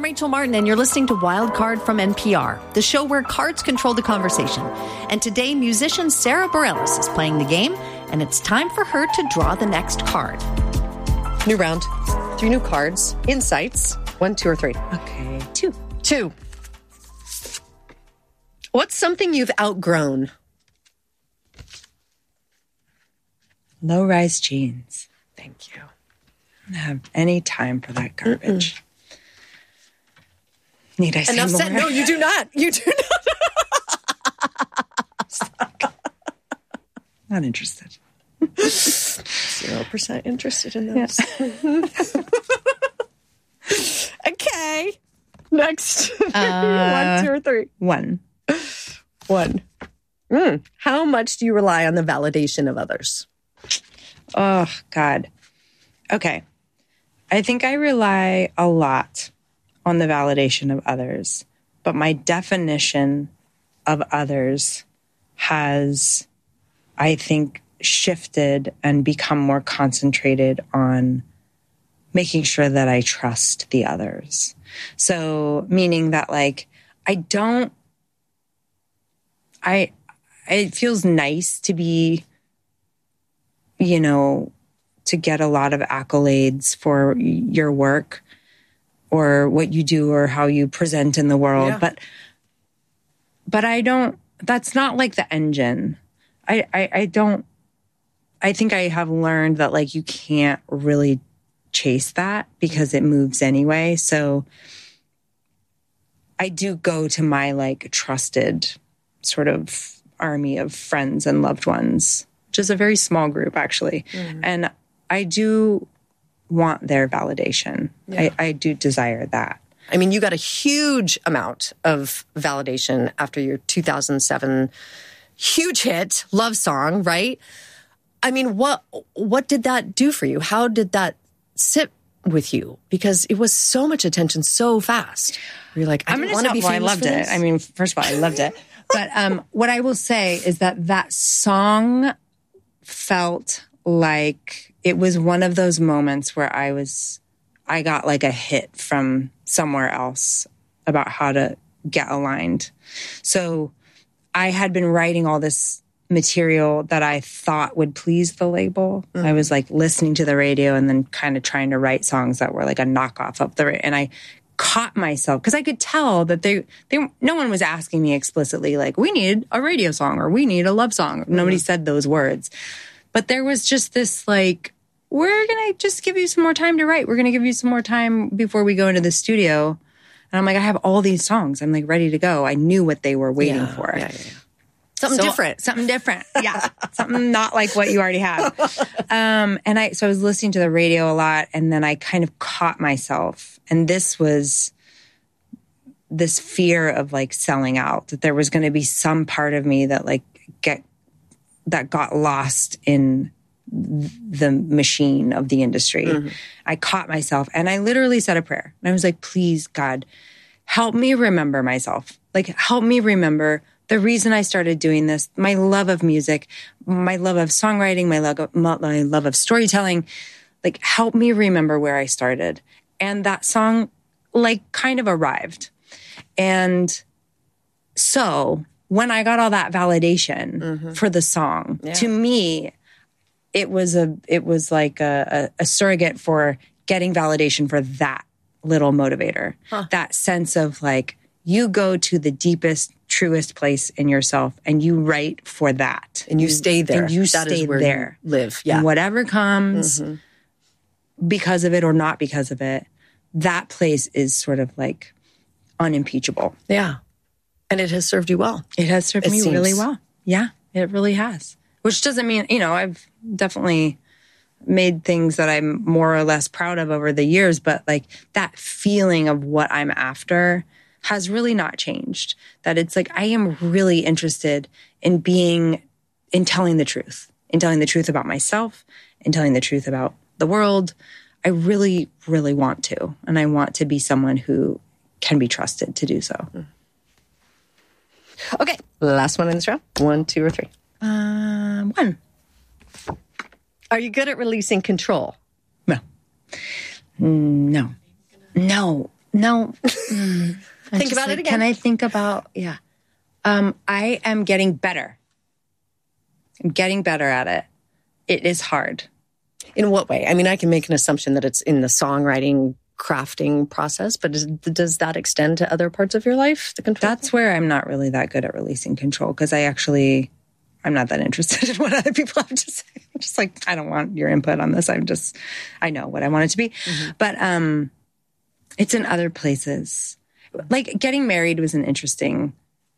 Rachel Martin, and you're listening to Wild Card from NPR, the show where cards control the conversation. And today, musician Sarah Bareilles is playing the game, and it's time for her to draw the next card. New round. 3 new cards. Insights. 1, 2, or 3. Okay. 2. What's something you've outgrown? Low-rise jeans. Thank you. I don't have any time for that garbage. Need I say Enough more? said. No, you do not. You do not. Not interested. 0% interested in those. Yeah. Okay. Next. 1, 2, or 3. 1. 1. How much do you rely on the validation of others? Oh, God. Okay. I think I rely a lot on the validation of others, but my definition of others has, I think, shifted and become more concentrated on making sure that I trust the others. So, meaning that, like, it feels nice to be, to get a lot of accolades for your work or what you do or how you present in the world. Yeah. But I don't, that's not like the engine. I think I have learned that, like, you can't really chase that because it moves anyway. So I do go to my, like, trusted sort of army of friends and loved ones, which is a very small group, actually. And I do want their validation. Yeah. I do desire that. I mean, you got a huge amount of validation after your 2007 huge hit, Love Song, right? I mean, what did that do for you? How did that sit with you? Because it was so much attention so fast. You're like, I want to be famous. I loved it. I mean, first of all, I loved it. But what I will say is that song felt like it was one of those moments where I got like a hit from somewhere else about how to get aligned. So I had been writing all this material that I thought would please the label. I was like listening to the radio and then kind of trying to write songs that were like a knockoff of and I caught myself because I could tell that no one was asking me explicitly, like, we need a radio song or we need a love song. Nobody said those words. But there was just this, like, we're going to just give you some more time to write. We're going to give you some more time before we go into the studio. And I'm like, I have all these songs. I'm like ready to go. I knew what they were waiting for. Yeah. Something different. Yeah. Something not like what you already have. So I was listening to the radio a lot, and then I kind of caught myself. And this was this fear of, like, selling out, that there was going to be some part of me that, like, got lost in the machine of the industry. I caught myself and I literally said a prayer. And I was like, please, God, help me remember myself. Like, help me remember the reason I started doing this, my love of music, my love of songwriting, my love of storytelling. Like, help me remember where I started. And that song, like, kind of arrived. And so when I got all that validation for the song, to me, it was like a surrogate for getting validation for that little motivator. That sense of, like, you go to the deepest, truest place in yourself and you write for that. And you stay there. And you that stay is where there. You live. Yeah. And whatever comes because of it or not because of it, that place is sort of, like, unimpeachable. Yeah. And it has served you well. It has served me really well. Yeah, it really has. Which doesn't mean, I've definitely made things that I'm more or less proud of over the years, but, like, that feeling of what I'm after has really not changed. That it's like, I am really interested in telling the truth about myself, in telling the truth about the world. I really, really want to. And I want to be someone who can be trusted to do so. Okay, last one in this round. 1, 2, or 3. 1. Are you good at releasing control? No. No. Think about it again. Can I think about, I am getting better. I'm getting better at it. It is hard. In what way? I mean, I can make an assumption that it's in the songwriting, crafting process, but does that extend to other parts of your life? The control? That's where I'm not really that good at releasing control, because I'm not that interested in what other people have to say. I'm just like, I don't want your input on this. I know what I want it to be. Mm-hmm. But it's in other places. Like getting married was an interesting,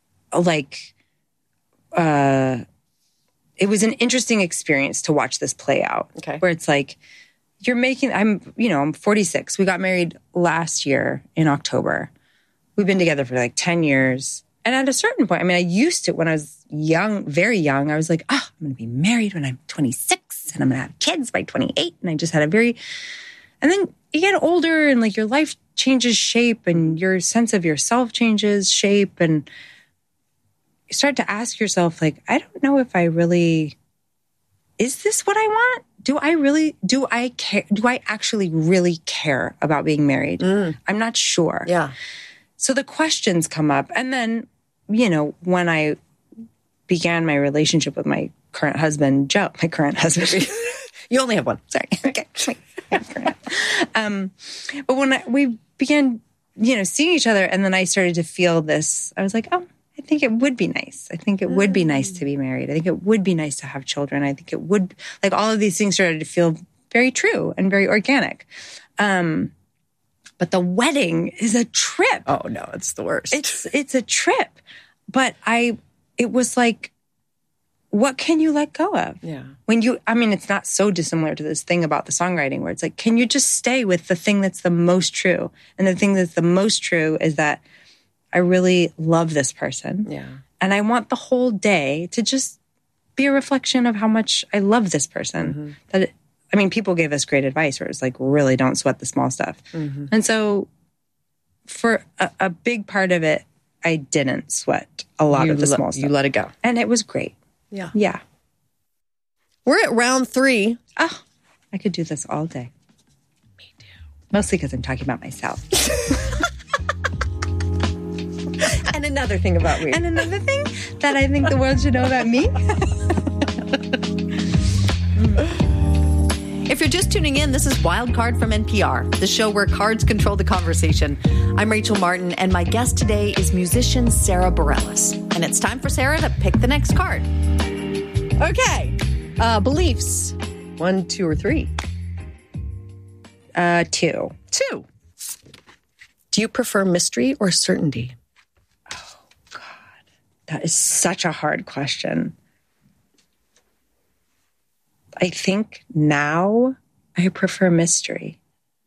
it was an interesting experience to watch this play out. Okay. Where it's like, I'm 46. We got married last year in October. We've been together for like 10 years. And at a certain point, I mean, I used to, when I was young, very young, I was like, I'm going to be married when I'm 26 and I'm going to have kids by 28. And I just had and then you get older and like your life changes shape and your sense of yourself changes shape. And you start to ask yourself, like, I don't know if I really, is this what I want? Do I care? Do I actually really care about being married? I'm not sure. Yeah. So the questions come up. And then, when I began my relationship with my current husband, Joe, You only have one. Sorry. Okay. But when we began, seeing each other, and then I started to feel this, I was like, I think it would be nice. I think it would be nice to be married. I think it would be nice to have children. I think it would, like, all of these things started to feel very true and very organic. But the wedding is a trip. Oh no, it's the worst. It's a trip. But it was like, what can you let go of? Yeah. It's not so dissimilar to this thing about the songwriting where it's like, can you just stay with the thing that's the most true? And the thing that's the most true is that I really love this person. Yeah. And I want the whole day to just be a reflection of how much I love this person. Mm-hmm. People gave us great advice where it's like, really don't sweat the small stuff. Mm-hmm. And so for a big part of it, I didn't sweat a lot of the small stuff. You let it go. And it was great. Yeah. Yeah. We're at round 3. Oh, I could do this all day. Me too. Mostly because I'm talking about myself. And another thing about me. And another thing that I think the world should know about me. If you're just tuning in, this is Wild Card from NPR, the show where cards control the conversation. I'm Rachel Martin, and my guest today is musician Sara Bareilles. And it's time for Sara to pick the next card. Okay. Beliefs. 1, 2, or 3? 2. 2. Do you prefer mystery or certainty? Oh, God. That is such a hard question. I think now I prefer mystery.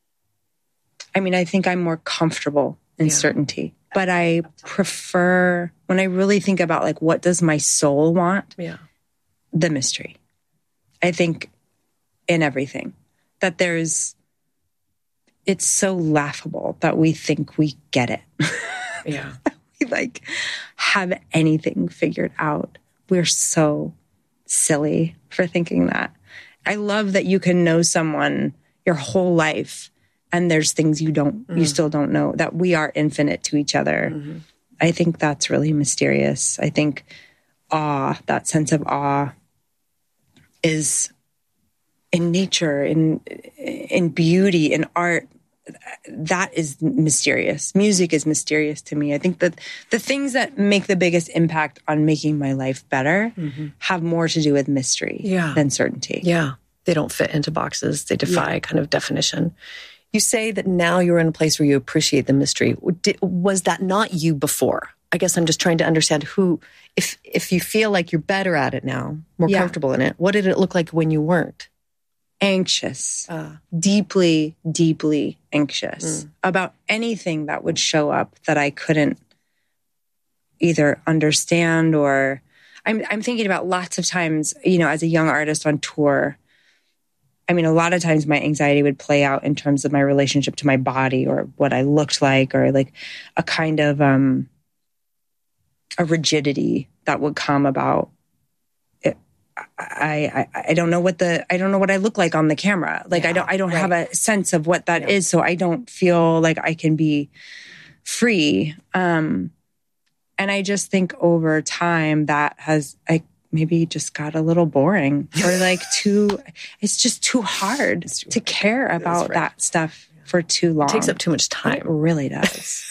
I think I'm more comfortable in certainty. But I prefer, when I really think about, like, what does my soul want? Yeah. The mystery. I think in everything. That it's so laughable that we think we get it. Yeah. We, have anything figured out. We're so silly for thinking that. I love that you can know someone your whole life and there's things you still don't know, that we are infinite to each other. Mm-hmm. I think that's really mysterious. I think that sense of awe is in nature, in beauty, in art. That is mysterious. Music is mysterious to me. I think that the things that make the biggest impact on making my life better have more to do with mystery than certainty. Yeah. They don't fit into boxes. They defy kind of definition. You say that now you're in a place where you appreciate the mystery. Was that not you before? I guess I'm just trying to understand if you feel like you're better at it now, more comfortable in it, what did it look like when you weren't? Anxious, deeply, deeply anxious about anything that would show up that I couldn't either understand or I'm thinking about lots of times, as a young artist on tour, a lot of times my anxiety would play out in terms of my relationship to my body or what I looked like, or like a kind of a rigidity that would come about I don't know what I look like on the camera. Like I don't have a sense of what that is. So I don't feel like I can be free. And I just think over time that has maybe just got a little boring or like it's just too hard to care about that stuff for too long. It takes up too much time. It really does.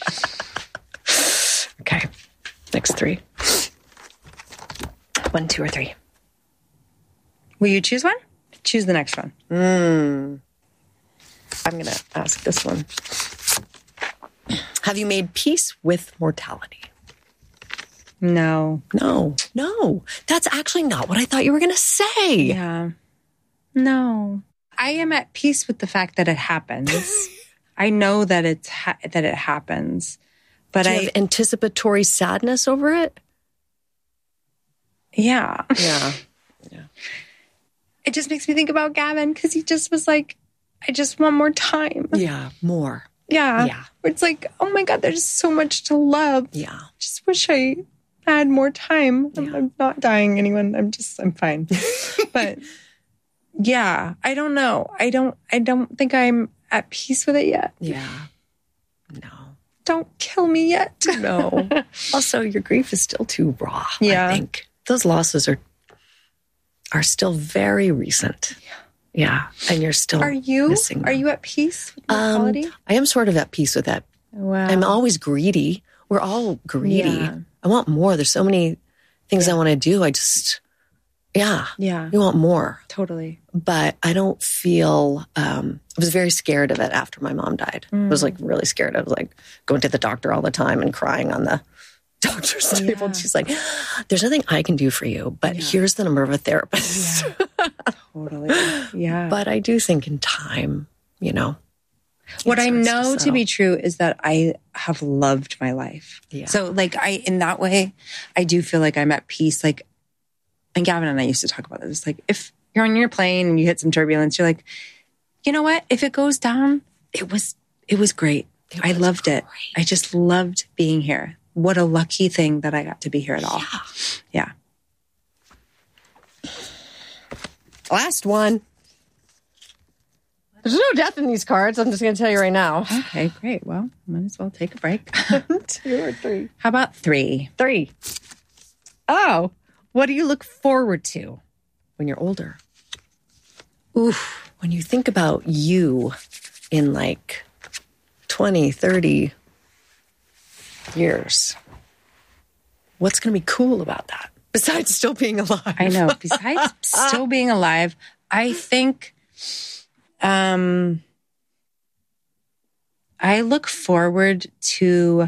Okay. Next 3. 1, 2, or 3. Will you choose one? Choose the next one. I'm going to ask this one. Have you made peace with mortality? No. No. That's actually not what I thought you were going to say. Yeah. No. I am at peace with the fact that it happens. I know that it happens. But Do you have anticipatory sadness over it? Yeah. Yeah. It just makes me think about Gavin because he just was like, I just want more time. Yeah, more. Yeah. It's like, oh my God, there's so much to love. Yeah. Just wish I had more time. I'm not dying anyone. I'm fine. But yeah, I don't know. I don't think I'm at peace with it yet. Yeah. No. Don't kill me yet. No. Also, your grief is still too raw, Yeah. I think. Those losses are still very recent. Yeah. And you're still missing them. Are you at peace with mortality? I am sort of at peace with that. Wow. I'm always greedy. We're all greedy. Yeah. I want more. There's so many things I want to do. I just, Yeah. you want more. Totally. But I don't feel, I was very scared of it after my mom died. I was like really scared. I was like going to the doctor all the time and crying on the doctor's table. And she's like, there's nothing I can do for you, but here's the number of a therapist. Totally. Yeah. But I do think in time, what I know to be true is that I have loved my life. Yeah. So like in that way, I do feel like I'm at peace. Like, and Gavin and I used to talk about this. Like if you're on your plane and you hit some turbulence, you're like, you know what? If it goes down, it was great. I loved it. I just loved being here. What a lucky thing that I got to be here at all. Yeah. Last one. There's no death in these cards. I'm just going to tell you right now. Okay, great. Well, might as well take a break. 2 or 3. How about 3? 3. Oh, what do you look forward to when you're older? Oof. When you think about you in like 20, 30 years, what's going to be cool about that? Besides still being alive. I know. Besides still being alive, I think I look forward to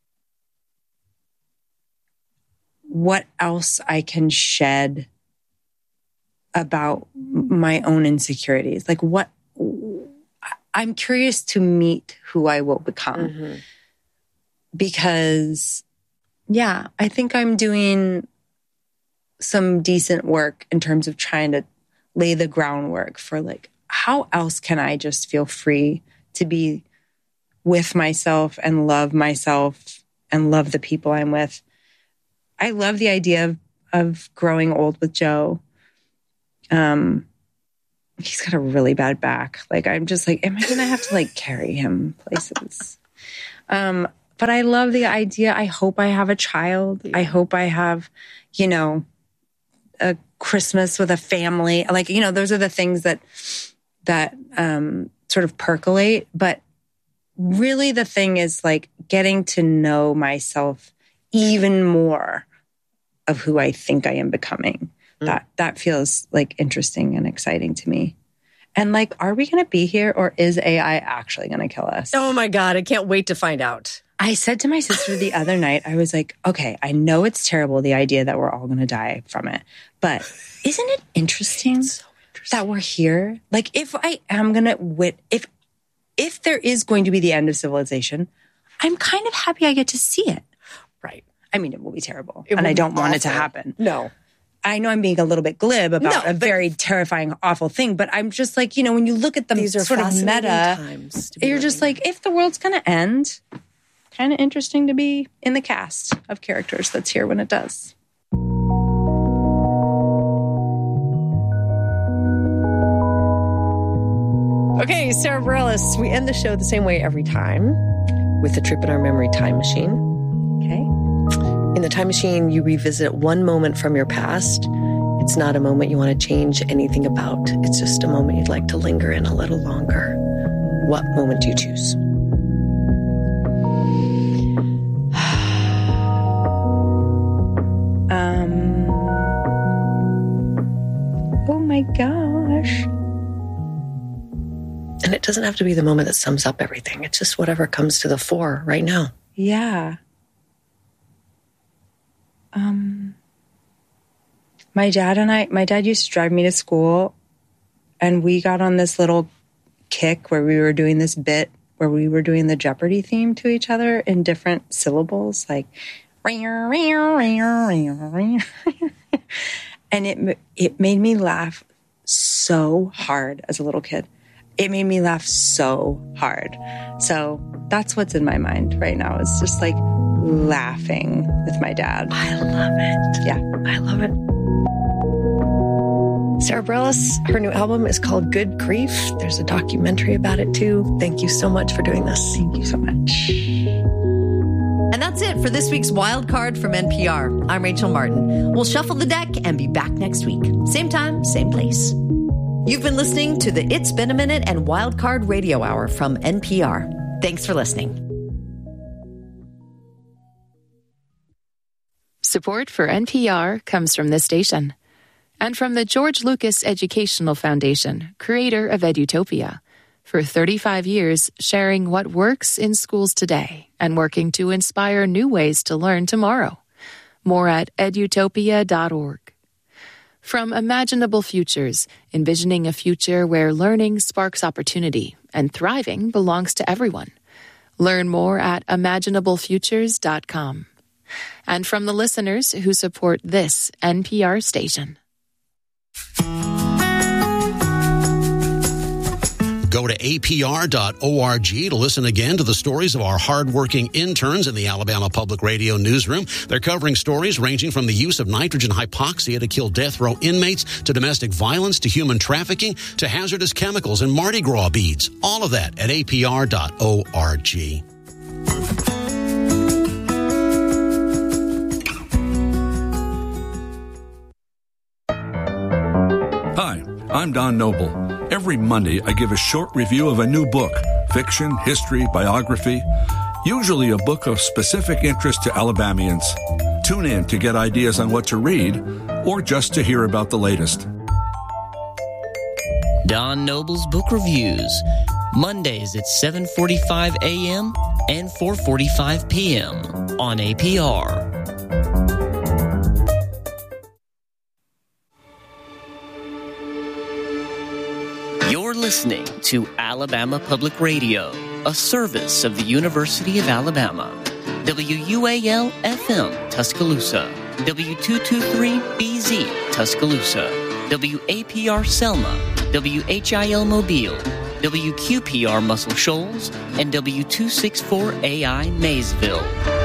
what else I can shed about my own insecurities. Like I'm curious to meet who I will become. Because, I think I'm doing some decent work in terms of trying to lay the groundwork for like, how else can I just feel free to be with myself and love the people I'm with. I love the idea of growing old with Joe. He's got a really bad back. Like, I'm just like, am I going to have to like carry him places? But I love the idea. I hope I have a child. I hope I have, a Christmas with a family. Like, those are the things that sort of percolate. But really the thing is like getting to know myself even more of who I think I am becoming. That feels like interesting and exciting to me. And like, are we going to be here or is AI actually going to kill us? Oh my God, I can't wait to find out. I said to my sister the other night, I was like, okay, I know it's terrible, the idea that we're all going to die from it. But isn't it interesting, that we're here? Like, if I am going to if there is going to be the end of civilization, I'm kind of happy I get to see it. Right. I mean, it will be terrible. And I don't want it to happen. No. I know I'm being a little bit glib about a very terrifying, awful thing, but I'm just like, when you look at them These are sort of meta, you're just like, if the world's going to end, kind of interesting to be in the cast of characters that's here when it does. Okay, Sarah Bareilles, we end the show the same way every time, with a trip in our memory time machine. Okay. In the time machine, you revisit one moment from your past. It's not a moment you want to change anything about. It's just a moment you'd like to linger in a little longer. What moment do you choose? Oh my gosh. And it doesn't have to be the moment that sums up everything. It's just whatever comes to the fore right now. Yeah. My dad used to drive me to school, and we got on this little kick where we were doing this bit where we were doing the Jeopardy theme to each other in different syllables, like and it made me laugh so hard as a little kid. It made me laugh so hard. So that's what's in my mind right now, is just like laughing with my dad. I love it. Yeah. I love it. Sarah Bareilles, her new album is called Good Grief. There's a documentary about it too. Thank you so much for doing this. Thank you so much. And that's it for this week's Wild Card from NPR. I'm Rachel Martin. We'll shuffle the deck and be back next week. Same time, same place. You've been listening to the It's Been a Minute and Wild Card Radio Hour from NPR. Thanks for listening. Support for NPR comes from this station and from the George Lucas Educational Foundation, creator of Edutopia. For 35 years, sharing what works in schools today and working to inspire new ways to learn tomorrow. More at edutopia.org. From Imaginable Futures, envisioning a future where learning sparks opportunity and thriving belongs to everyone. Learn more at imaginablefutures.com. And from the listeners who support this NPR station. Go to apr.org to listen again to the stories of our hardworking interns in the Alabama Public Radio newsroom. They're covering stories ranging from the use of nitrogen hypoxia to kill death row inmates, to domestic violence, to human trafficking, to hazardous chemicals and Mardi Gras beads. All of that at apr.org. Hi, I'm Don Noble. Every Monday, I give a short review of a new book, fiction, history, biography, usually a book of specific interest to Alabamians. Tune in to get ideas on what to read or just to hear about the latest. Don Noble's Book Reviews, Mondays at 7:45 a.m. and 4:45 p.m. on APR. You're listening to Alabama Public Radio, a service of the University of Alabama. WUAL-FM, Tuscaloosa. W223BZ, Tuscaloosa. WAPR Selma. WHIL Mobile. WQPR Muscle Shoals. And W264AI Maysville.